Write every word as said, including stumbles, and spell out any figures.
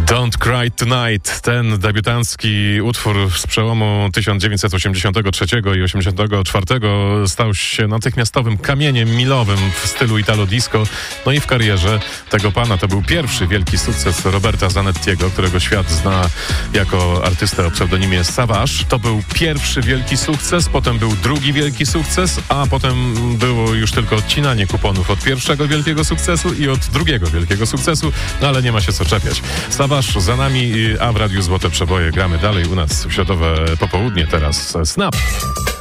Don't Cry Tonight. Ten debiutancki utwór z przełomu tysiąc dziewięćset osiemdziesiątego trzeciego i osiemdziesiątego czwartego stał się natychmiastowym kamieniem milowym w stylu Italo Disco. No i w karierze tego pana to był pierwszy wielki sukces Roberta Zanettiego, którego świat zna jako artystę o pseudonimie Savage. To był pierwszy wielki sukces, potem był drugi wielki sukces, a potem było już tylko odcinanie kuponów od pierwszego wielkiego sukcesu i od drugiego wielkiego sukcesu, no ale nie ma się co czepiać. Savage za nami, a w Radiu Złote Przeboje gramy dalej u nas w środowe popołudnie. Teraz Snap.